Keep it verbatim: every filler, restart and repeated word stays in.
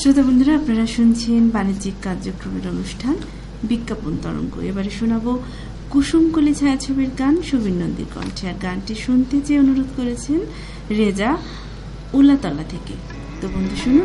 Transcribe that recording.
শ্রোতা বন্ধুরা, আপনারা শুনছেন বাণিজ্যিক কার্যক্রমের অনুষ্ঠান বিজ্ঞাপন তরঙ্গ। এবারে শোনাবো কুসুমকলি ছায়াছবির গান সুবীর নন্দীর কণ্ঠে। আর গানটি শুনতে চেয়ে অনুরোধ করেছেন রেজা উলাতলা থেকে। তো বন্ধু শুনুন